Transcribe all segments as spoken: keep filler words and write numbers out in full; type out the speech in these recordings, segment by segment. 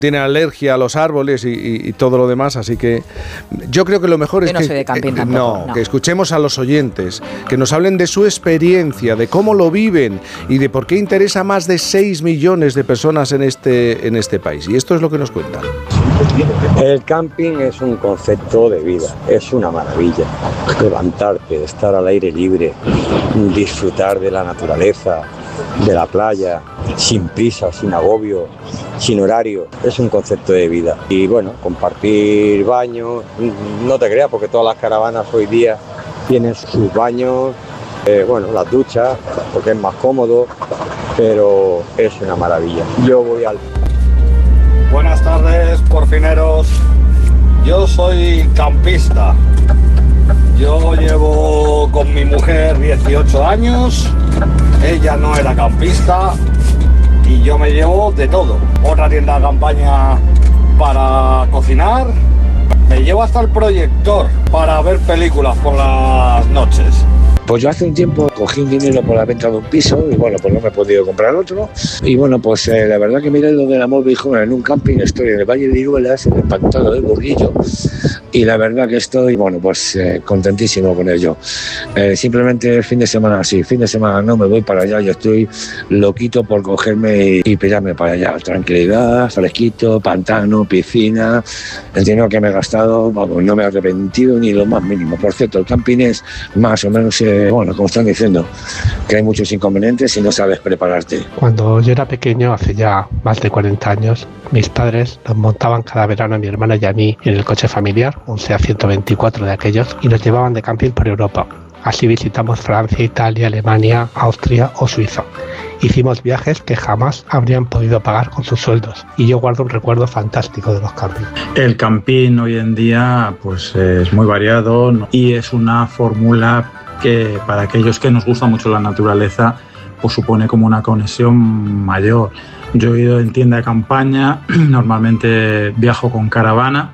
tiene alergia a los árboles y, y, y todo lo demás, así que yo creo que lo mejor yo es no que, soy de camping eh, tampoco, no, no. que escuchemos a los oyentes, que nos hablen de su experiencia, de cómo lo viven y de por qué interesa a más de seis millones de personas en este, en este país. Y esto es lo que nos cuentan. El camping es un concepto de vida, es una maravilla. Levantarte, estar al aire libre, disfrutar de la naturaleza, de la playa, sin prisa, sin agobio, sin horario, es un concepto de vida. Y bueno, compartir baños, no te creas, porque todas las caravanas hoy día tienen sus baños, eh, bueno, las duchas, porque es más cómodo, pero es una maravilla. Yo voy al... Buenas tardes, porcineros. Yo soy campista. Yo llevo con mi mujer dieciocho años. Ella no era campista y yo me llevo de todo. Otra tienda de campaña para cocinar. Me llevo hasta el proyector para ver películas por las noches. Pues yo hace un tiempo cogí un dinero por la venta de un piso y bueno, pues no me he podido comprar otro. Y bueno, pues eh, la verdad que me he ido del amor viejo en un camping, estoy en el Valle de Iruelas, en el Pantano del Burguillo. Y la verdad que estoy, bueno, pues eh, contentísimo con ello. Eh, simplemente el fin de semana, sí, fin de semana no me voy para allá, yo estoy loquito por cogerme y, y pillarme para allá. Tranquilidad, fresquito, pantano, piscina. El dinero que me he gastado, vamos, no me he arrepentido ni lo más mínimo. Por cierto, el camping es más o menos, eh, bueno, como están diciendo, que hay muchos inconvenientes si no sabes prepararte. Cuando yo era pequeño, hace ya más de cuarenta años, mis padres nos montaban cada verano a mi hermana y a mí en el coche familiar, un SEAT ciento veinticuatro de aquellos, y nos llevaban de camping por Europa. Así visitamos Francia, Italia, Alemania, Austria o Suiza. Hicimos viajes que jamás habrían podido pagar con sus sueldos y yo guardo un recuerdo fantástico de los campings. El camping hoy en día pues es muy variado, ¿no? Y es una fórmula que para aquellos que nos gusta mucho la naturaleza pues supone como una conexión mayor. Yo he ido en tienda de campaña, normalmente viajo con caravana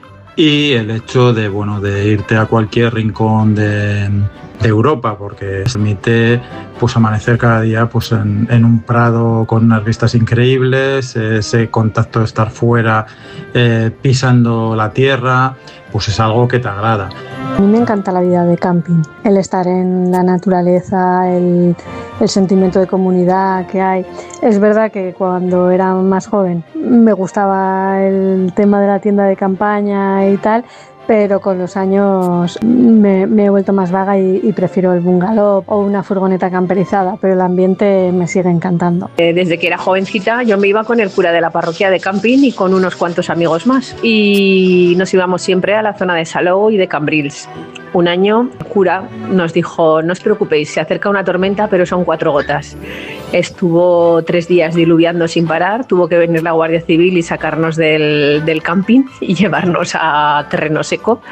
y el hecho de, bueno, de irte a cualquier rincón de, de Europa, porque permite pues amanecer cada día pues en, en un prado con unas vistas increíbles, ese contacto de estar fuera eh, pisando la tierra, pues es algo que te agrada. A mí me encanta la vida de camping, el estar en la naturaleza, el, el sentimiento de comunidad que hay. Es verdad que cuando era más joven me gustaba el tema de la tienda de campaña y tal, pero con los años me, me he vuelto más vaga y, y prefiero el bungalow o una furgoneta camperizada, pero el ambiente me sigue encantando. Desde que era jovencita yo me iba con el cura de la parroquia de Campín y con unos cuantos amigos más y nos íbamos siempre a la zona de Salou y de Cambrils. Un año el cura nos dijo, no os preocupéis, se acerca una tormenta pero son cuatro gotas. Estuvo tres días diluviando sin parar, tuvo que venir la Guardia Civil y sacarnos del, del camping y llevarnos a terreno seco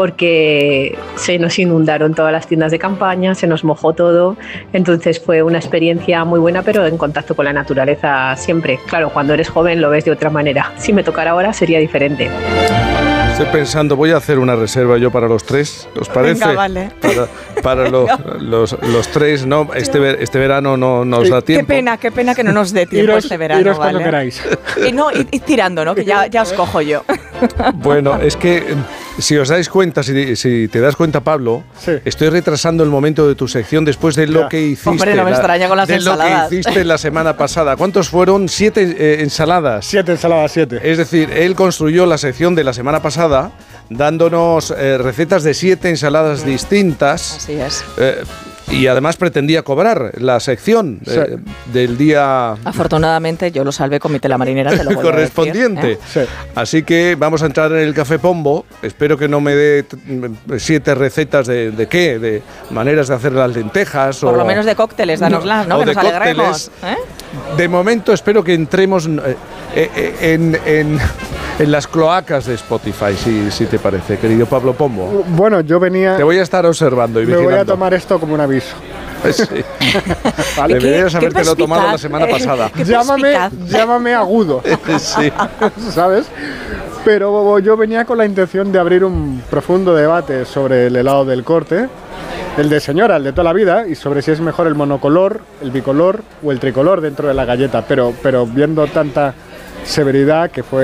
porque se nos inundaron todas las tiendas de campaña, se nos mojó todo, entonces fue una experiencia muy buena pero en contacto con la naturaleza siempre. Claro, cuando eres joven lo ves de otra manera, si me tocara ahora sería diferente. Estoy pensando, voy a hacer una reserva yo para los tres, ¿os parece? Venga, vale. Para, para lo, los, los tres, no, este, ver, este verano no nos da tiempo. Qué pena, qué pena que no nos dé tiempo iros, este verano, iros ¿vale? cuando queráis. Y no, ir, ir tirando, ¿no? Que ya, ya os cojo yo. Bueno, es que si os dais cuenta, si, si te das cuenta, Pablo, sí. Estoy retrasando el momento de tu sección después de lo ya. que hiciste. Hombre, no me la, extraña con las de ensaladas. lo que hiciste la semana pasada. ¿Cuántos fueron? Siete eh, ensaladas. Siete ensaladas, siete. Es decir, él construyó la sección de la semana pasada dándonos eh, recetas de siete ensaladas mm. distintas. Así es. Eh, y además pretendía cobrar la sección sí. eh, del día... Afortunadamente yo lo salvé con mi tela marinera, te lo vuelvo correspondiente. A decir, ¿eh? Sí. Así que vamos a entrar en el Café Pombo. Espero que no me dé siete recetas de, de qué, de maneras de hacer las lentejas. Por o, lo menos de cócteles, danoslas, ¿no? O que de nos alegremos. ¿Eh? De momento espero que entremos eh, eh, en, en, en las cloacas de Spotify, si, si te parece, querido Pablo Pombo. Bueno, yo venía... Te voy a estar observando y me vigilando. voy a tomar esto como un aviso. Sí. Vale. Deberías habértelo tomado la semana pasada. Llámame, llámame agudo. Sí. ¿Sabes? Pero yo venía con la intención de abrir un profundo debate sobre el helado del Corte, el de señora, el de toda la vida, y sobre si es mejor el monocolor, el bicolor o el tricolor dentro de la galleta. Pero, pero viendo tanta severidad que fue